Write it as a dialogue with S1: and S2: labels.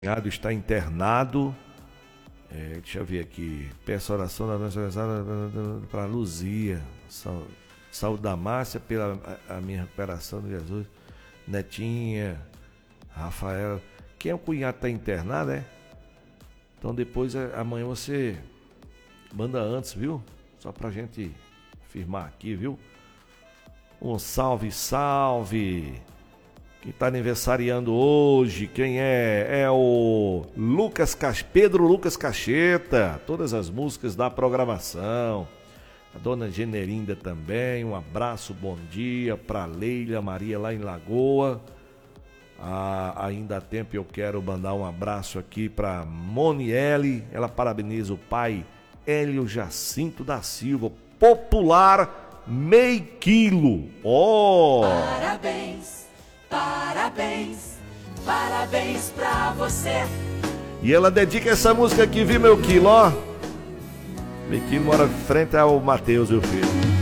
S1: cunhado está internado. Deixa eu ver aqui. Peço oração da nossa para Luzia. Saúde da Márcia pela a minha recuperação de Jesus. Netinha, Rafael. Quem é o cunhado que está internado, é? Então depois, amanhã você manda antes, viu? Só pra gente firmar aqui, viu? Um salve, salve! Quem tá aniversariando hoje, quem é? É o Pedro Lucas Cacheta. Todas as músicas da programação. A dona Generinda também. Um abraço, bom dia pra Leila Maria lá em Lagoa. Ainda há tempo eu quero mandar um abraço aqui pra Moniele. Ela parabeniza o pai Hélio Jacinto da Silva. Popular meio quilo.
S2: Parabéns, parabéns, parabéns pra você.
S1: E ela dedica essa música aqui, viu, meu quilo, ó. Meu quilo mora frente ao Matheus, meu filho.